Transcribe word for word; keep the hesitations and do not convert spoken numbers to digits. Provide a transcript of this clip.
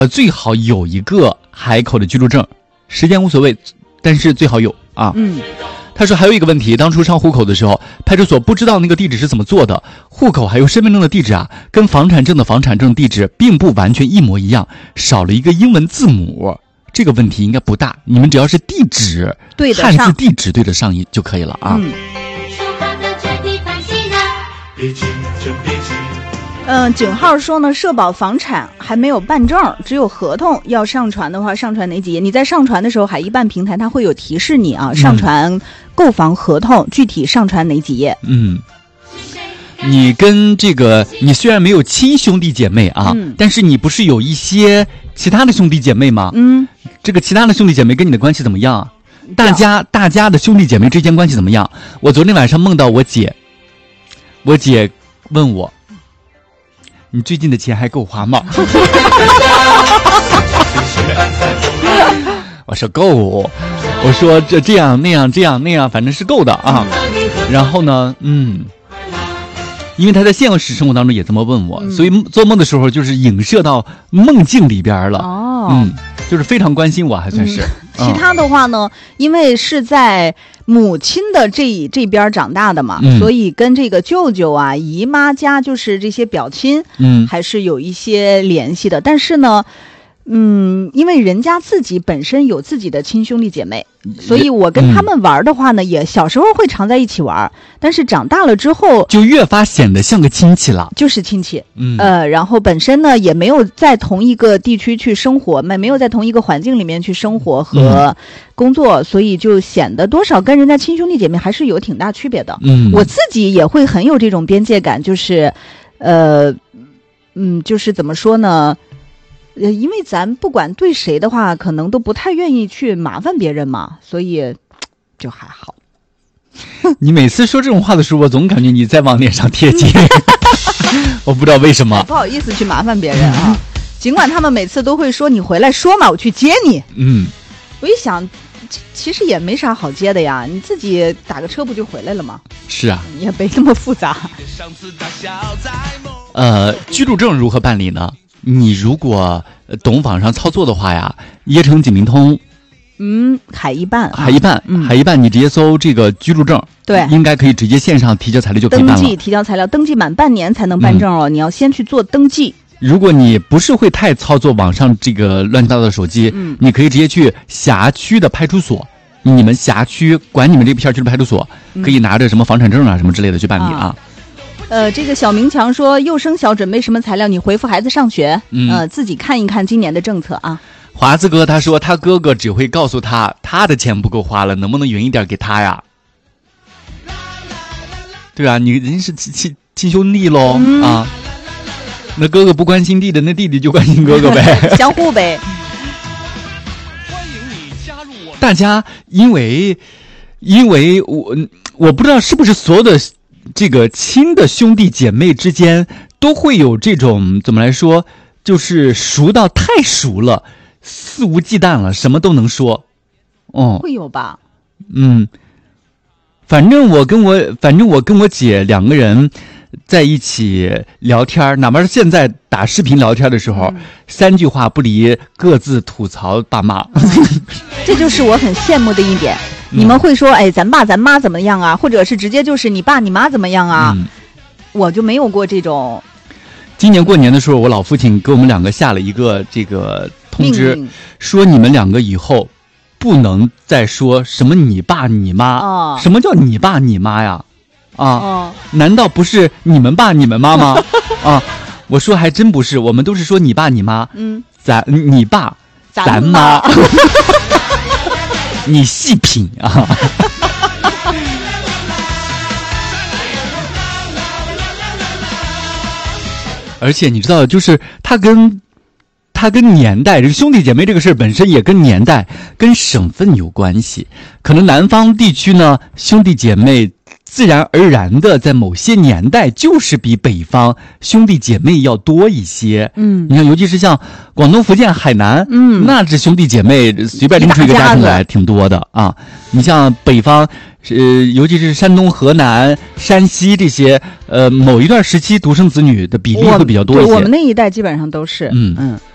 呃，最好有一个海口的居住证，时间无所谓，但是最好有啊。 嗯。 他说还有一个问题，当初上户口的时候，派出所不知道那个地址是怎么做的，户口还有身份证的地址啊，跟房产证的房产证地址并不完全一模一样，少了一个英文字母。这个问题应该不大，你们只要是地址对得上， 汉字地址对得上就可以了啊。 嗯。嗯，井号说呢，社保房产还没有办证，只有合同，要上传的话，上传哪几页？你在上传的时候，海一办平台它会有提示你啊，上传购房合同，嗯、具体上传哪几页？ 嗯，你跟这个，你虽然没有亲兄弟姐妹啊，嗯、但是你不是有一些其他的兄弟姐妹吗？ 嗯， 这个其他的兄弟姐妹跟你的关系怎么样？大家大家的兄弟姐妹之间关系怎么样？我昨天晚上梦到我姐，我姐问我。你最近的钱还够花吗？我说够，我说这这样那样这样那样，反正是够的啊。然后呢，嗯，因为他在现实生活当中也这么问我，嗯、所以做梦的时候就是影射到梦境里边了。 哦， 嗯，就是非常关心我，还算是。 嗯、其他的话呢，因为是在母亲的这这边长大的嘛，嗯、所以跟这个舅舅啊、姨妈家就是这些表亲，嗯，还是有一些联系的。但是呢，嗯，因为人家自己本身有自己的亲兄弟姐妹，所以我跟他们玩的话呢，嗯、也小时候会常在一起玩，但是长大了之后就越发显得像个亲戚了， 就是亲戚。 嗯， 呃，然后本身呢也没有在同一个地区去生活，没没有在同一个环境里面去生活和工作，嗯、所以就显得多少跟人家亲兄弟姐妹还是有挺大区别的。 嗯， 我自己也会很有这种边界感，就是，呃，嗯，就是怎么说呢？呃，因为咱不管对谁的话，可能都不太愿意去麻烦别人嘛，所以就还好。 你每次说这种话的时候，我总感觉你在往脸上贴金，我不知道为什么。 不好意思去麻烦别人啊，尽管他们每次都会说你回来说嘛，我去接你。 嗯， 我一想，其实也没啥好接的呀，你自己打个车不就回来了吗？ 是啊， 也没那么复杂。 呃，居住证如何办理呢？你如果懂网上操作的话呀，椰城警民通， 嗯，海一办， 海一办，嗯、海一办，你直接搜这个居住证， 对， 应该可以直接线上提交材料就可以办了。 登记提交材料，登记满半年才能办证哦，嗯、你要先去做登记。 如果你不是会太操作网上这个乱七八糟的手机，嗯，你可以直接去辖区的派出所，你们辖区管你们这片区的派出所，嗯、可以拿着什么房产证啊什么之类的去办理啊。啊呃，这个小明强说，幼升小准备什么材料？你回复孩子上学，嗯、呃，自己看一看今年的政策啊。 华子哥他说，他哥哥只会告诉他，他的钱不够花了，能不能匀一点给他呀？对啊，你人是亲亲亲兄弟喽、嗯、啊，那哥哥不关心弟弟，那弟弟就关心哥哥呗， 相互呗。 大家因为因为我我不知道是不是所有的。这个亲的兄弟姐妹之间都会有这种怎么来说，就是熟到太熟了，肆无忌惮了，什么都能说。哦， 会有吧？ 嗯，反正我跟我，反正我跟我姐两个人在一起聊天，哪怕是现在打视频聊天的时候，嗯、三句话不离各自吐槽大骂。 这就是我很羡慕的一点。你们会说，哎，咱爸咱妈怎么样啊？或者是直接就是你爸你妈怎么样啊？嗯、我就没有过这种。 今年过年的时候，我老父亲给我们两个下了一个这个通知，说你们两个以后不能再说什么你爸你妈。哦、什么叫你爸你妈呀？啊，哦、难道不是你们爸你们妈吗？啊，我说还真不是，我们都是说你爸你妈。嗯，咱你爸咱妈。你细品啊！而且你知道，就是他跟他跟年代，这个兄弟姐妹这个事儿本身也跟年代、跟省份有关系。可能南方地区呢，兄弟姐妹自然而然的在某些年代就是比北方兄弟姐妹要多一些。嗯，你看，尤其是像广东、福建、海南，嗯，那这兄弟姐妹随便拎出一个家庭来挺多的啊。你像北方，呃，尤其是山东、河南、山西这些，呃，某一段时期独生子女的比例会比较多一些。 我们那一代基本上都是，嗯嗯。